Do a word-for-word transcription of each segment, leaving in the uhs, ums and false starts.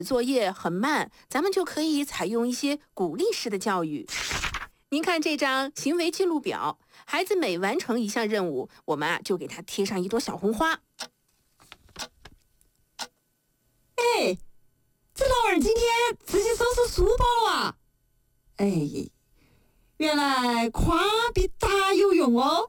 作业很慢，咱们就可以采用一些鼓励式的教育。您看这张行为记录表，孩子每完成一项任务，我们啊就给他贴上一朵小红花。 哎，这老人今天自己收拾书包了啊！哎，原来夸比打有用哦。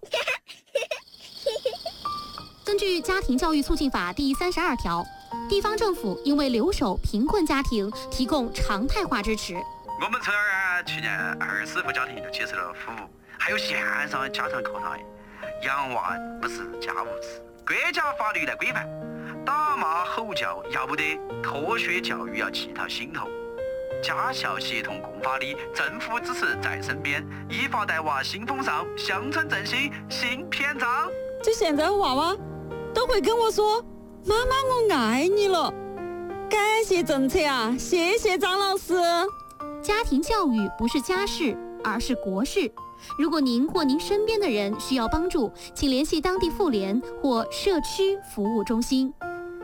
根据《家庭教育促进法》第三十二条，地方政府应为留守贫困家庭提供常态化支持。 我们村儿去年二十户家庭就接受了服务，还有线上家长课堂，养娃不是家务事，国家法律来规范。打骂吼叫要不得，科学教育要系到心头。家校协同共发力，政府支持在身边，依法带娃新风尚，乡村振兴新篇章。 就现在娃娃都会跟我说：“妈妈，我爱你了。”感谢政策啊，谢谢张老师。 家庭教育不是家事，而是国事。如果您或您身边的人需要帮助，请联系当地妇联或社区服务中心。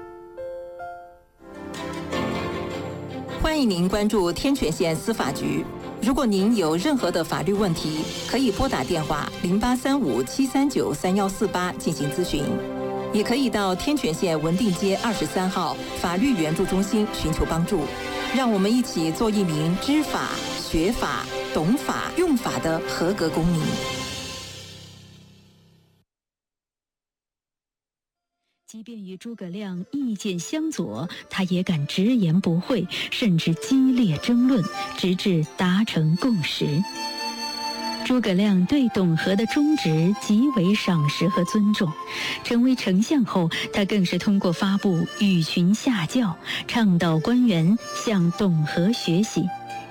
欢迎您关注天泉县司法局。如果您有任何的法律问题，可以拨打电话零八三五七三九三幺四八进行咨询，也可以到天泉县文定街二十三号法律援助中心寻求帮助。让我们一起做一名知法、学法、懂法、用法的合格公民。 即便与诸葛亮意见相左，他也敢直言不讳，甚至激烈争论，直至达成共识。诸葛亮对董和的忠直极为赏识和尊重，成为丞相后，他更是通过发布与群下教，倡导官员向董和学习。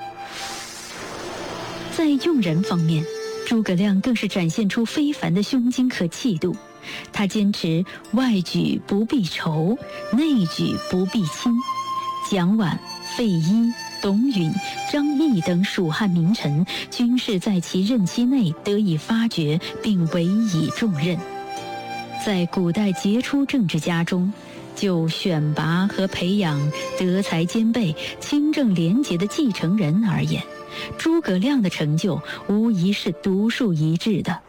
在用人方面，诸葛亮更是展现出非凡的胸襟和气度。他坚持外举不避仇，内举不避亲。蒋琬、费祎、董允、张翼等蜀汉名臣均是在其任期内得以发掘并委以重任。在古代杰出政治家中，就选拔和培养德才兼备、清正廉洁的继承人而言，诸葛亮的成就无疑是独树一帜的。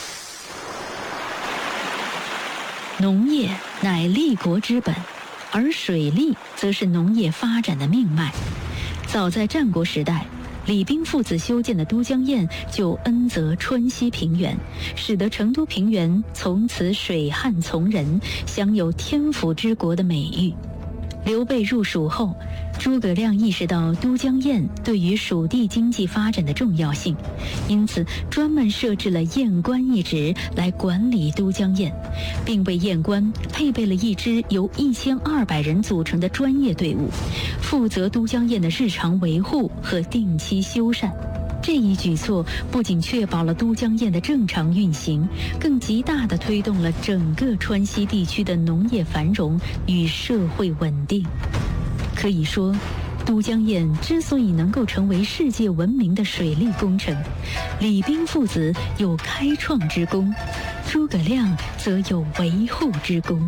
农业乃立国之本，而水利则是农业发展的命脉。早在战国时代，李冰父子修建的都江堰就恩泽川西平原，使得成都平原从此水旱从人，享有天府之国的美誉。刘备入蜀后，诸葛亮意识到都江堰对于蜀地经济发展的重要性，因此专门设置了堰官一职来管理都江堰，并为堰官配备了一支由一千二百人组成的专业队伍，负责都江堰的日常维护和定期修缮。这一举措不仅确保了都江堰的正常运行，更极大地推动了整个川西地区的农业繁荣与社会稳定。可以说，都江堰之所以能够成为世界闻名的水利工程，李冰父子有开创之功，诸葛亮则有维护之功。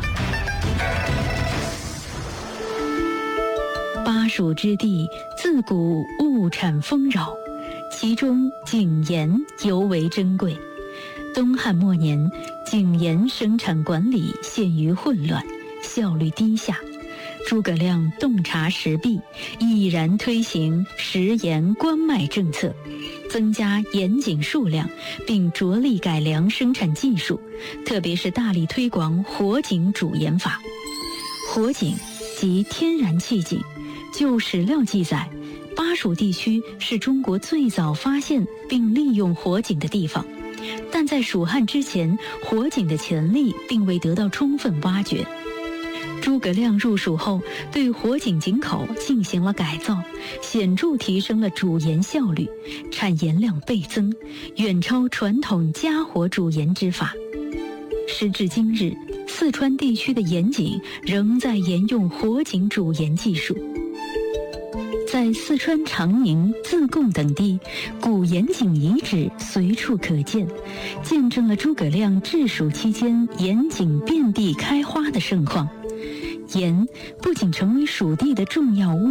巴蜀之地自古物产丰饶，其中井盐尤为珍贵。东汉末年，井盐生产管理陷于混乱，效率低下。诸葛亮洞察时弊，毅然推行食盐关卖政策，增加盐井数量，并着力改良生产技术，特别是大力推广火井煮盐法。火井即天然气井，就史料记载，巴蜀地区是中国最早发现并利用火井的地方，但在蜀汉之前，火井的潜力并未得到充分挖掘。诸葛亮入蜀后，对火井井口进行了改造，显著提升了煮盐效率，产盐量倍增，远超传统加火煮盐之法。时至今日，四川地区的盐井仍在沿用火井煮盐技术。在四川长宁、自贡等地，古盐井遗址随处可见，见证了诸葛亮治蜀期间盐井遍地开花的盛况。盐不仅成为蜀地的重要物